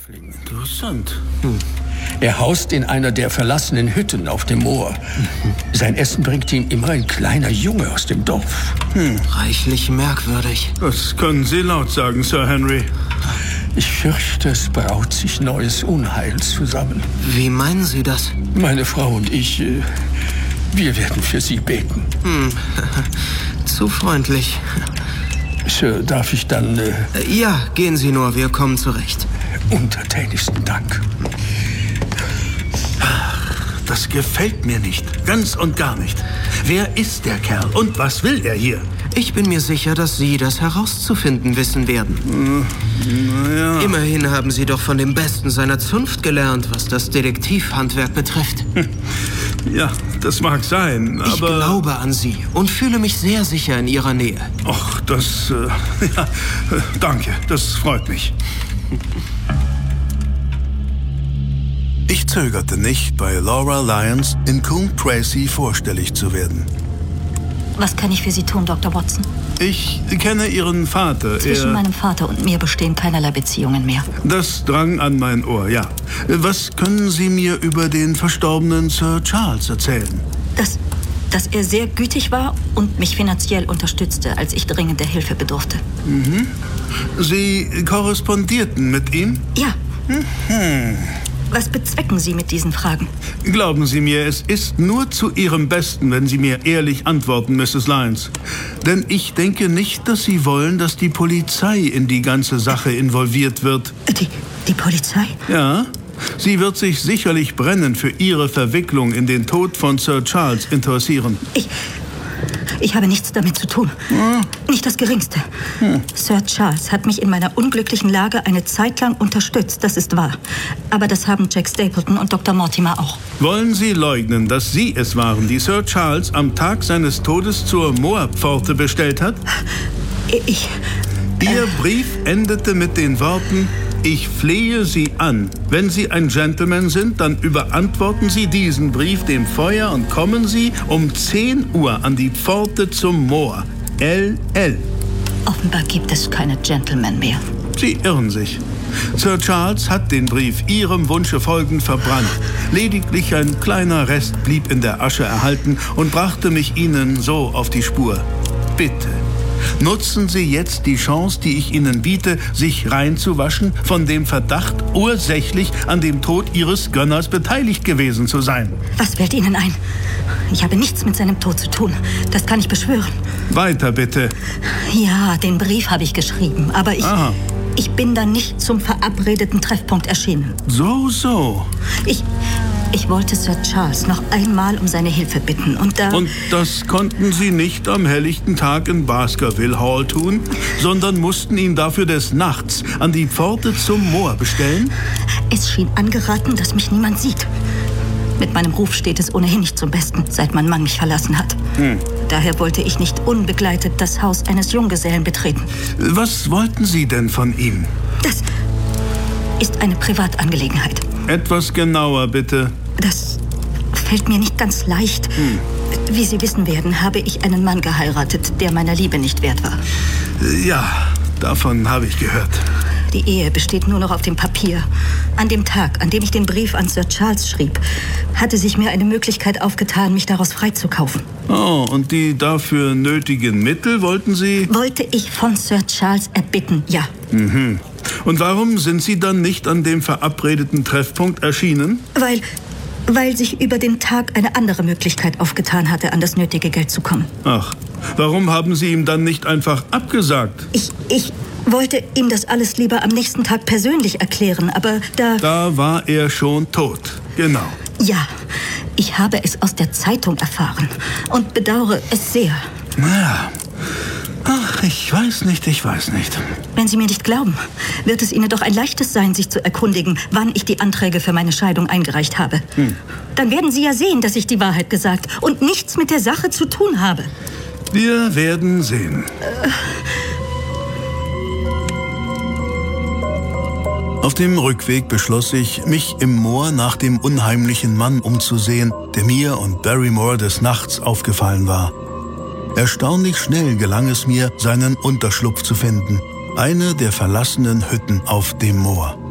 Sträfling. Interessant. Er haust in einer der verlassenen Hütten auf dem Moor. Sein Essen bringt ihm immer ein kleiner Junge aus dem Dorf. Reichlich merkwürdig. Das können Sie laut sagen, Sir Henry. Ich fürchte, es braut sich neues Unheil zusammen. Wie meinen Sie das? Meine Frau und ich, wir werden für Sie beten. Zu freundlich. Sir, darf ich dann... Ja, gehen Sie nur, wir kommen zurecht. Untertänigsten Dank. Das gefällt mir nicht. Ganz und gar nicht. Wer ist der Kerl und was will er hier? Ich bin mir sicher, dass Sie das herauszufinden wissen werden. Naja. Immerhin haben Sie doch von dem Besten seiner Zunft gelernt, was das Detektivhandwerk betrifft. Ja, das mag sein, aber... Ich glaube an Sie und fühle mich sehr sicher in Ihrer Nähe. Ach, das... ja, danke, das freut mich. Ich zögerte nicht, bei Laura Lyons in Coombe Tracey vorstellig zu werden. Was kann ich für Sie tun, Dr. Watson? Ich kenne Ihren Vater. Zwischen meinem Vater und mir bestehen keinerlei Beziehungen mehr. Das drang an mein Ohr, ja. Was können Sie mir über den verstorbenen Sir Charles erzählen? Dass er sehr gütig war und mich finanziell unterstützte, als ich dringender Hilfe bedurfte. Sie korrespondierten mit ihm? Ja. Was bezwecken Sie mit diesen Fragen? Glauben Sie mir, es ist nur zu Ihrem Besten, wenn Sie mir ehrlich antworten, Mrs. Lyons. Denn ich denke nicht, dass Sie wollen, dass die Polizei in die ganze Sache involviert wird. Die Polizei? Ja. Sie wird sich sicherlich brennend für Ihre Verwicklung in den Tod von Sir Charles interessieren. Ich habe nichts damit zu tun. Nicht das Geringste. Sir Charles hat mich in meiner unglücklichen Lage eine Zeit lang unterstützt, das ist wahr. Aber das haben Jack Stapleton und Dr. Mortimer auch. Wollen Sie leugnen, dass Sie es waren, die Sir Charles am Tag seines Todes zur Moorpforte bestellt hat? Ihr Brief endete mit den Worten: Ich flehe Sie an. Wenn Sie ein Gentleman sind, dann überantworten Sie diesen Brief dem Feuer und kommen Sie um 10 Uhr an die Pforte zum Moor. LL. Offenbar gibt es keine Gentlemen mehr. Sie irren sich. Sir Charles hat den Brief Ihrem Wunsche folgend verbrannt. Lediglich ein kleiner Rest blieb in der Asche erhalten und brachte mich Ihnen so auf die Spur. Bitte. Nutzen Sie jetzt die Chance, die ich Ihnen biete, sich reinzuwaschen von dem Verdacht, ursächlich an dem Tod Ihres Gönners beteiligt gewesen zu sein. Was fällt Ihnen ein? Ich habe nichts mit seinem Tod zu tun. Das kann ich beschwören. Weiter bitte. Ja, den Brief habe ich geschrieben, aber ich bin dann nicht zum verabredeten Treffpunkt erschienen. So. Ich wollte Sir Charles noch einmal um seine Hilfe bitten und das konnten Sie nicht am helllichten Tag in Baskerville Hall tun, sondern mussten ihn dafür des Nachts an die Pforte zum Moor bestellen? Es schien angeraten, dass mich niemand sieht. Mit meinem Ruf steht es ohnehin nicht zum Besten, seit mein Mann mich verlassen hat. Daher wollte ich nicht unbegleitet das Haus eines Junggesellen betreten. Was wollten Sie denn von ihm? Das ist eine Privatangelegenheit. Etwas genauer, bitte. Das fällt mir nicht ganz leicht. Wie Sie wissen werden, habe ich einen Mann geheiratet, der meiner Liebe nicht wert war. Ja, davon habe ich gehört. Die Ehe besteht nur noch auf dem Papier. An dem Tag, an dem ich den Brief an Sir Charles schrieb, hatte sich mir eine Möglichkeit aufgetan, mich daraus freizukaufen. Oh, und die dafür nötigen Mittel wollten Sie? Wollte ich von Sir Charles erbitten, ja. Und warum sind Sie dann nicht an dem verabredeten Treffpunkt erschienen? Weil sich über den Tag eine andere Möglichkeit aufgetan hatte, an das nötige Geld zu kommen. Ach, warum haben Sie ihm dann nicht einfach abgesagt? Ich wollte ihm das alles lieber am nächsten Tag persönlich erklären, aber Da war er schon tot, genau. Ja, ich habe es aus der Zeitung erfahren und bedauere es sehr. Naja, ach, ich weiß nicht. Wenn Sie mir nicht glauben, wird es Ihnen doch ein leichtes sein, sich zu erkundigen, wann ich die Anträge für meine Scheidung eingereicht habe. Dann werden Sie ja sehen, dass ich die Wahrheit gesagt und nichts mit der Sache zu tun habe. Wir werden sehen. Auf dem Rückweg beschloss ich, mich im Moor nach dem unheimlichen Mann umzusehen, der mir und Barrymore des Nachts aufgefallen war. Erstaunlich schnell gelang es mir, seinen Unterschlupf zu finden. Eine der verlassenen Hütten auf dem Moor.